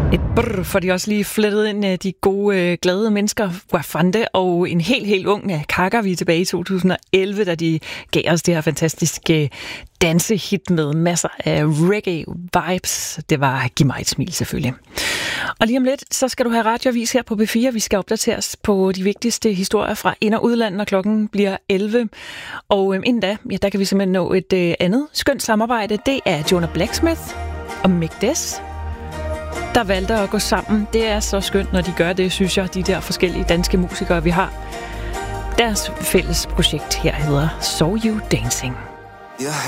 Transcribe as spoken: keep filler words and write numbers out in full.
Et brrr, for de også lige flettet ind de gode, glade mennesker, Wafande og en helt, helt ung Kaka. Vi er tilbage i to tusind og elleve, da de gav os det her fantastiske dansehit med masser af reggae-vibes. Det var Giv mig et smil, selvfølgelig. Og lige om lidt, så skal du have radioavis her på B fire. Vi skal opdateres på de vigtigste historier fra ind- og udland, når klokken bliver elleve. Og øhm, inden da, ja, der kan vi simpelthen nå et øh, andet skønt samarbejde. Det er Jonah Blacksmith og Mick Des, der valgte at gå sammen. Det er så skønt, når de gør det, synes jeg, de der forskellige danske musikere, vi har. Deres fælles projekt her hedder So You Dancing.